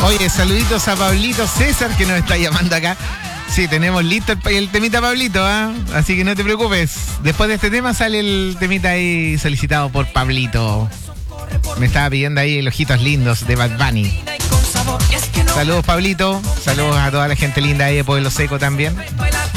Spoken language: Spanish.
Oye, saluditos a Pablito César que nos está llamando acá. Sí, tenemos listo el temita, Pablito, ¿ah? Así que no te preocupes. Después de este tema sale el temita ahí solicitado por Pablito. Me estaba pidiendo ahí el Ojitos Lindos de Bad Bunny. Saludos, Pablito. Saludos a toda la gente linda ahí de Pueblo Seco también.